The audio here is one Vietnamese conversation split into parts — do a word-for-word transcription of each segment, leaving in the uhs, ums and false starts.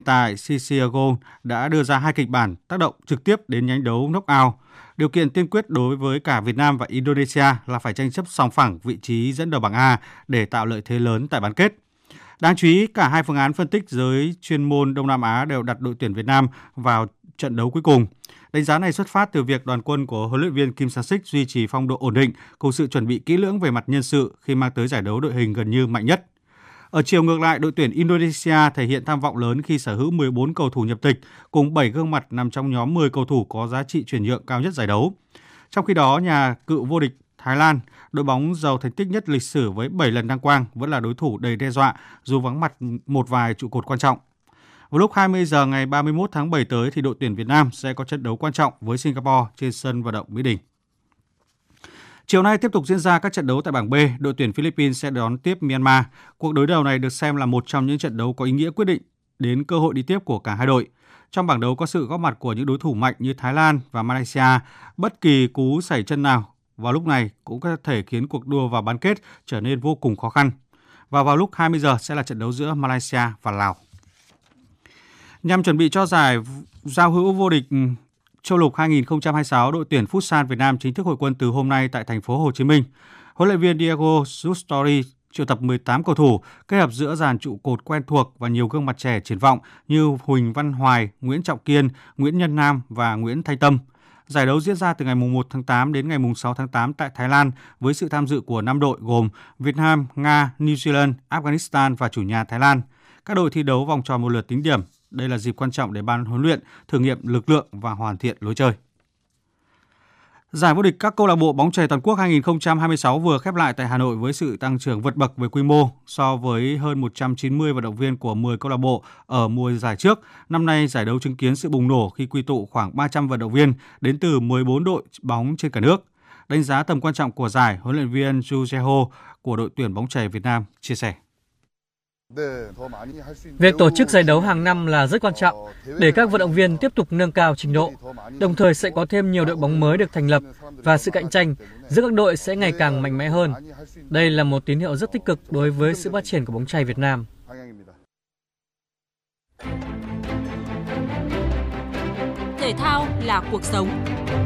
tại Chicago đã đưa ra hai kịch bản tác động trực tiếp đến nhánh đấu knock-out. Điều kiện tiên quyết đối với cả Việt Nam và Indonesia là phải tranh chấp sòng phẳng vị trí dẫn đầu bảng A để tạo lợi thế lớn tại bán kết. Đáng chú ý, cả hai phương án phân tích giới chuyên môn Đông Nam Á đều đặt đội tuyển Việt Nam vào trận đấu cuối cùng. Đánh giá này xuất phát từ việc đoàn quân của huấn luyện viên Kim Sang-sik duy trì phong độ ổn định cùng sự chuẩn bị kỹ lưỡng về mặt nhân sự khi mang tới giải đấu đội hình gần như mạnh nhất. Ở chiều ngược lại, đội tuyển Indonesia thể hiện tham vọng lớn khi sở hữu mười bốn cầu thủ nhập tịch cùng bảy gương mặt nằm trong nhóm mười cầu thủ có giá trị chuyển nhượng cao nhất giải đấu. Trong khi đó, nhà cựu vô địch Thái Lan, đội bóng giàu thành tích nhất lịch sử với bảy lần đăng quang, vẫn là đối thủ đầy đe dọa dù vắng mặt một vài trụ cột quan trọng. Vào lúc hai mươi giờ ngày ba mươi mốt tháng bảy tới thì đội tuyển Việt Nam sẽ có trận đấu quan trọng với Singapore trên sân vận động Mỹ Đình. Chiều nay tiếp tục diễn ra các trận đấu tại bảng B, đội tuyển Philippines sẽ đón tiếp Myanmar. Cuộc đối đầu này được xem là một trong những trận đấu có ý nghĩa quyết định đến cơ hội đi tiếp của cả hai đội. Trong bảng đấu có sự góp mặt của những đối thủ mạnh như Thái Lan và Malaysia. Bất kỳ cú sẩy chân nào vào lúc này cũng có thể khiến cuộc đua vào bán kết trở nên vô cùng khó khăn. Và vào lúc hai mươi giờ sẽ là trận đấu giữa Malaysia và Lào. Nhằm chuẩn bị cho giải giao hữu vô địch châu lục hai không hai sáu, đội tuyển Futsal Việt Nam chính thức hội quân từ hôm nay tại thành phố Hồ Chí Minh. Huấn luyện viên Diego Justori triệu tập mười tám cầu thủ, kết hợp giữa dàn trụ cột quen thuộc và nhiều gương mặt trẻ triển vọng như Huỳnh Văn Hoài, Nguyễn Trọng Kiên, Nguyễn Nhân Nam và Nguyễn Thanh Tâm. Giải đấu diễn ra từ ngày một tháng tám đến ngày sáu tháng tám tại Thái Lan với sự tham dự của năm đội gồm Việt Nam, Nga, New Zealand, Afghanistan và chủ nhà Thái Lan. Các đội thi đấu vòng tròn một lượt tính điểm. Đây là dịp quan trọng để ban huấn luyện thử nghiệm lực lượng và hoàn thiện lối chơi. Giải vô địch các câu lạc bộ bóng chày toàn quốc hai không hai sáu vừa khép lại tại Hà Nội với sự tăng trưởng vượt bậc về quy mô so với hơn một trăm chín mươi vận động viên của mười câu lạc bộ ở mùa giải trước. Năm nay, giải đấu chứng kiến sự bùng nổ khi quy tụ khoảng ba trăm vận động viên đến từ mười bốn đội bóng trên cả nước. Đánh giá tầm quan trọng của giải, huấn luyện viên Ju Jae-ho của đội tuyển bóng chày Việt Nam chia sẻ. Việc tổ chức giải đấu hàng năm là rất quan trọng để các vận động viên tiếp tục nâng cao trình độ, đồng thời sẽ có thêm nhiều đội bóng mới được thành lập và sự cạnh tranh giữa các đội sẽ ngày càng mạnh mẽ hơn. Đây là một tín hiệu rất tích cực đối với sự phát triển của bóng chày Việt Nam. Thể thao là cuộc sống.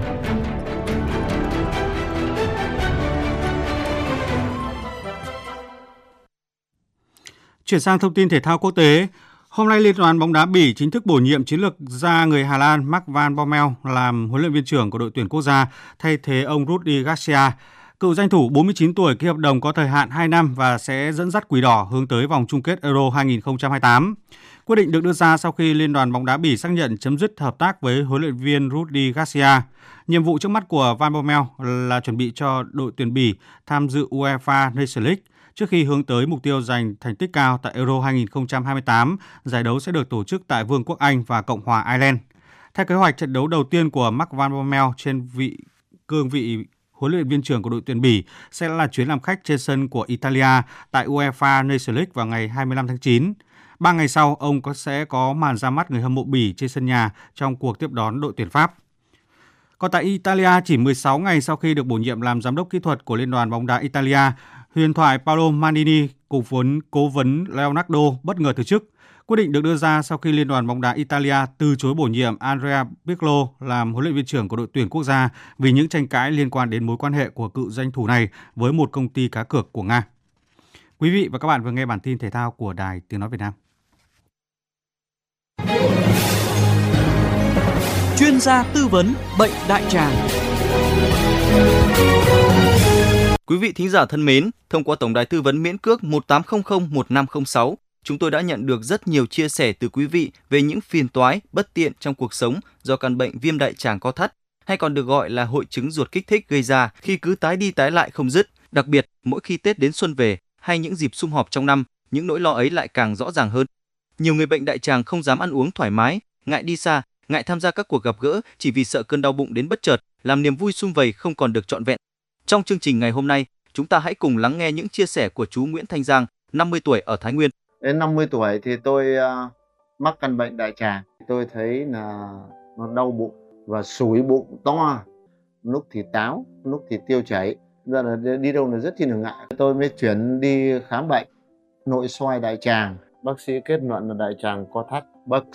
Chuyển sang thông tin thể thao quốc tế. Hôm nay, Liên đoàn bóng đá Bỉ chính thức bổ nhiệm chiến lược gia người Hà Lan Mark van Bommel làm huấn luyện viên trưởng của đội tuyển quốc gia, thay thế ông Rudi Garcia. Cựu danh thủ bốn mươi chín tuổi ký hợp đồng có thời hạn hai năm và sẽ dẫn dắt Quỷ Đỏ hướng tới vòng chung kết Euro hai không hai tám. Quyết định được đưa ra sau khi Liên đoàn bóng đá Bỉ xác nhận chấm dứt hợp tác với huấn luyện viên Rudi Garcia. Nhiệm vụ trước mắt của Van Bommel là chuẩn bị cho đội tuyển Bỉ tham dự UEFA Nations League. Trước khi hướng tới mục tiêu giành thành tích cao tại Euro hai không hai tám, giải đấu sẽ được tổ chức tại Vương quốc Anh và Cộng hòa Ireland. Theo kế hoạch, trận đấu đầu tiên của Mark van Bommel trên vị cương vị huấn luyện viên trưởng của đội tuyển Bỉ sẽ là chuyến làm khách trên sân của Italia tại UEFA Nations League vào ngày hai mươi lăm tháng chín. Ba ngày sau, ông có sẽ có màn ra mắt người hâm mộ Bỉ trên sân nhà trong cuộc tiếp đón đội tuyển Pháp. Còn tại Italia, chỉ mười sáu ngày sau khi được bổ nhiệm làm giám đốc kỹ thuật của Liên đoàn bóng đá Italia, huyền thoại Paolo Maldini cùng với cố vấn Leonardo bất ngờ từ chức. Quyết định được đưa ra sau khi Liên đoàn bóng đá Italia từ chối bổ nhiệm Andrea Pirlo làm huấn luyện viên trưởng của đội tuyển quốc gia vì những tranh cãi liên quan đến mối quan hệ của cựu danh thủ này với một công ty cá cược của Nga. Quý vị và các bạn vừa nghe bản tin thể thao của Đài Tiếng nói Việt Nam. Chuyên gia tư vấn bệnh đại tràng. Quý vị thính giả thân mến, thông qua tổng đài tư vấn miễn cước một tám không không một năm không sáu, chúng tôi đã nhận được rất nhiều chia sẻ từ quý vị về những phiền toái, bất tiện trong cuộc sống do căn bệnh viêm đại tràng co thắt, hay còn được gọi là hội chứng ruột kích thích gây ra khi cứ tái đi tái lại không dứt. Đặc biệt, mỗi khi Tết đến xuân về hay những dịp sum họp trong năm, những nỗi lo ấy lại càng rõ ràng hơn. Nhiều người bệnh đại tràng không dám ăn uống thoải mái, ngại đi xa, ngại tham gia các cuộc gặp gỡ chỉ vì sợ cơn đau bụng đến bất chợt, làm niềm vui sum vầy không còn được trọn vẹn. Trong chương trình ngày hôm nay, chúng ta hãy cùng lắng nghe những chia sẻ của chú Nguyễn Thanh Giang, năm mươi tuổi ở Thái Nguyên. Đến năm mươi tuổi thì tôi uh, mắc căn bệnh đại tràng. Tôi thấy là nó đau bụng và sủi bụng to, lúc thì táo, lúc thì tiêu chảy. Giờ là đi đâu là rất chi là ngại. Tôi mới chuyển đi khám bệnh nội soi đại tràng Bác sĩ kết luận là đại tràng co thắt. Bác